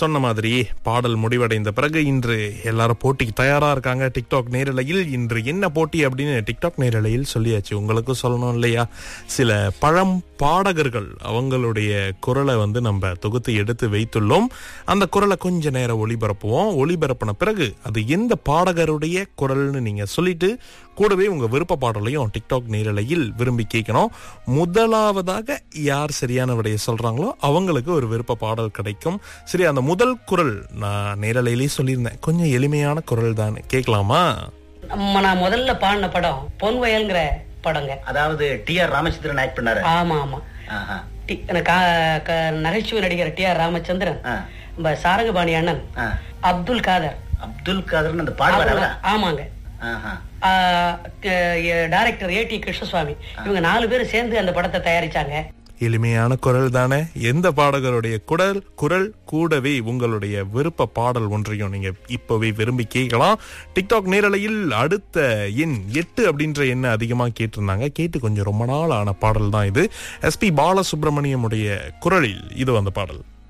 சொன்ன மாதிரி பாடல் முடிவடைந்த பிறகு இன்று எல்லாரும் போட்டிக்கு தயாரா இருக்காங்க. டிக்டாக் நேரலையில் இன்று என்ன போட்டி அப்படின்னு டிக்டாக் நேரலையில் சொல்லியாச்சு. உங்களுக்கும் சொல்லணும் இல்லையா? சில பழம் பாடகர்கள் அவங்களுடைய குரலை நம்ம தொகுத்து எடுத்து வைத்துள்ளோம். அந்த குரலை கொஞ்ச நேரம் ஒளிபரப்புவோம். ஒளிபரப்பின பிறகு அது எந்த பாடகருடைய குரல்னு நீங்க சொல்லிட்டு கூடவே உங்க விருப்ப பாடலையும் டிக்டாக் நேரலையில் விரும்பி கேட்கணும். முதலாவதாக யார் சரியான விடையை சொல்றாங்களோ அவங்களுக்கு ஒரு விருப்ப பாடல் கிடைக்கும். சரி, அந்த முதல் குரல் நான் நேரலையிலேயே சொல்லியிருந்தேன், கொஞ்சம் எளிமையான குரல் தான், கேட்கலாமா? நான் முதல்ல பாடின படம் பொன்வயல்ங்கிற படங்க. அதாவது டி.ஆர். ராமச்சந்திரன் ஆக்ட் பண்ணாரு. ஆமா ஆமா. நகைச்சுவை நடிகர் டி.ஆர். ராமச்சந்திரன், சாரங்கபாணி அண்ணன், அப்துல் காதர். அப்துல் காதர் அந்த பாடல். ஆமாங்க. டைரக்டர் ஏ.டி. கிருஷ்ணசுவாமி, இவங்க 4 பேரும் சேர்ந்து அந்த படத்தை தயாரிச்சாங்க. எளிமையான குரல் தானே? எந்த பாடகருடைய குரல் கூடவே உங்களுடைய விருப்ப பாடல் ஒன்றையும் நீங்க இப்பவே விரும்பி கேட்கலாம். டிக்டாக் நேரலையில் அடுத்த எண் 8 அப்படின்ற எண்ணை அதிகமா கேட்டிருந்தாங்க. கேட்டு கொஞ்சம் ரொம்ப நாள் ஆன பாடல் தான் இது. எஸ்பி பாலசுப்ரமணியம் உடைய குரலில் இது அந்த பாடல்.